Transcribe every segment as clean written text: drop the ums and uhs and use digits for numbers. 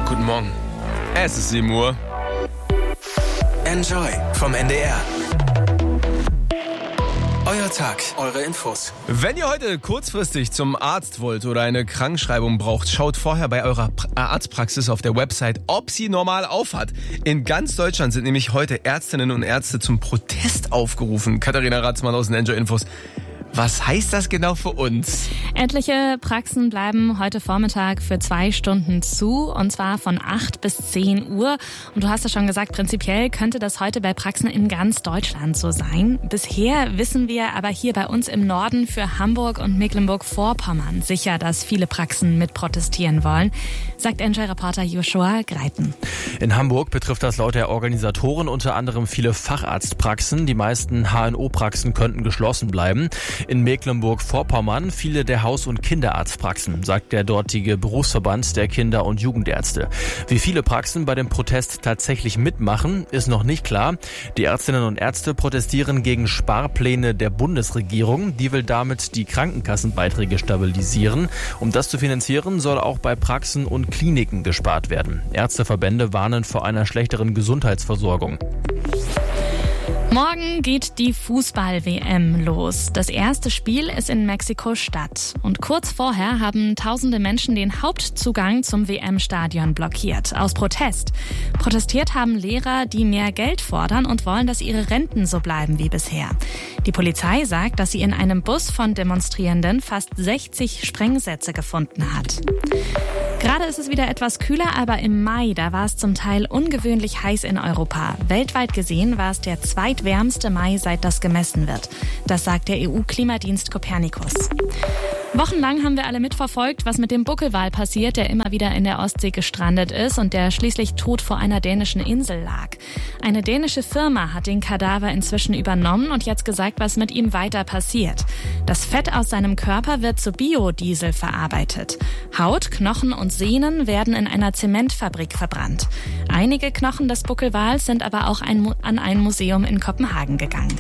Guten Morgen. Es ist 7 Uhr. Enjoy vom NDR. Euer Tag, eure Infos. Wenn ihr heute kurzfristig zum Arzt wollt oder eine Krankschreibung braucht, schaut vorher bei eurer Arztpraxis auf der Website, ob sie normal aufhat. In ganz Deutschland sind nämlich heute Ärztinnen und Ärzte zum Protest aufgerufen. Katharina Ratzmann aus den Enjoy Infos. Was heißt das genau für uns? Etliche Praxen bleiben heute Vormittag für 2 Stunden zu, und zwar von 8 bis 10 Uhr. Und du hast ja schon gesagt, prinzipiell könnte das heute bei Praxen in ganz Deutschland so sein. Bisher wissen wir aber hier bei uns im Norden für Hamburg und Mecklenburg-Vorpommern sicher, dass viele Praxen mit protestieren wollen, sagt Enjoy-Reporter Joshua Greiten. In Hamburg betrifft das laut der Organisatoren unter anderem viele Facharztpraxen. Die meisten HNO-Praxen könnten geschlossen bleiben. In Mecklenburg-Vorpommern viele der Haus- und Kinderarztpraxen, sagt der dortige Berufsverband der Kinder- und Jugendärzte. Wie viele Praxen bei dem Protest tatsächlich mitmachen, ist noch nicht klar. Die Ärztinnen und Ärzte protestieren gegen Sparpläne der Bundesregierung. Die will damit die Krankenkassenbeiträge stabilisieren. Um das zu finanzieren, soll auch bei Praxen und Kliniken gespart werden. Ärzteverbände warnen vor einer schlechteren Gesundheitsversorgung. Morgen geht die Fußball-WM los. Das erste Spiel ist in Mexiko-Stadt. Und kurz vorher haben tausende Menschen den Hauptzugang zum WM-Stadion blockiert. Aus Protest. Protestiert haben Lehrer, die mehr Geld fordern und wollen, dass ihre Renten so bleiben wie bisher. Die Polizei sagt, dass sie in einem Bus von Demonstrierenden fast 60 Sprengsätze gefunden hat. Gerade ist es wieder etwas kühler, aber im Mai, da war es zum Teil ungewöhnlich heiß in Europa. Weltweit gesehen war es der zweitwärmste Mai, seit das gemessen wird. Das sagt der EU-Klimadienst Copernicus. Wochenlang haben wir alle mitverfolgt, was mit dem Buckelwal passiert, der immer wieder in der Ostsee gestrandet ist und der schließlich tot vor einer dänischen Insel lag. Eine dänische Firma hat den Kadaver inzwischen übernommen und jetzt gesagt, was mit ihm weiter passiert. Das Fett aus seinem Körper wird zu Biodiesel verarbeitet. Haut, Knochen und Sehnen werden in einer Zementfabrik verbrannt. Einige Knochen des Buckelwals sind aber auch an ein Museum in Kopenhagen gegangen.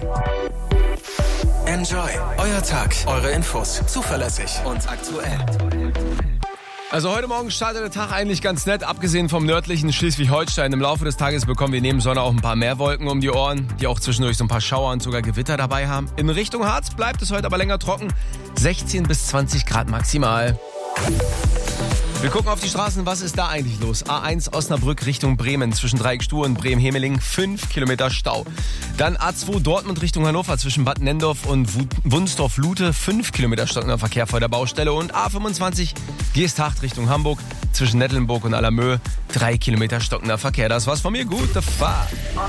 Enjoy, euer Tag, eure Infos. Zuverlässig und aktuell. Also heute Morgen startet der Tag eigentlich ganz nett, abgesehen vom nördlichen Schleswig-Holstein. Im Laufe des Tages bekommen wir neben Sonne auch ein paar mehr Wolken um die Ohren, die auch zwischendurch so ein paar Schauer und sogar Gewitter dabei haben. In Richtung Harz bleibt es heute aber länger trocken. 16 bis 20 Grad maximal. Wir gucken auf die Straßen, was ist da eigentlich los? A1 Osnabrück Richtung Bremen zwischen Dreieckstuhl und Bremen-Hemeling 5 Kilometer Stau. Dann A2 Dortmund Richtung Hannover zwischen Bad Nendorf und Wunsdorf-Lute 5 Kilometer stockender Verkehr vor der Baustelle. Und A25 Geesthacht Richtung Hamburg zwischen Nettlenburg und Allermöhe 3 Kilometer stockender Verkehr. Das war's von mir. Gute Fahrt.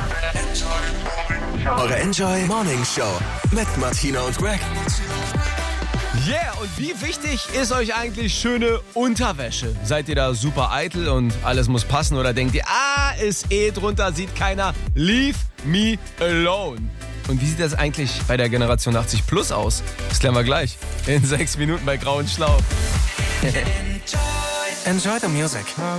Eure Enjoy Morning Show mit Martina und Greg. Yeah, und wie wichtig ist euch eigentlich schöne Unterwäsche? Seid ihr da super eitel und alles muss passen oder denkt ihr, ist drunter, sieht keiner, leave me alone? Und wie sieht das eigentlich bei der Generation 80 Plus aus? Das klären wir gleich in 6 Minuten bei Grau und Schlau. Enjoy the music.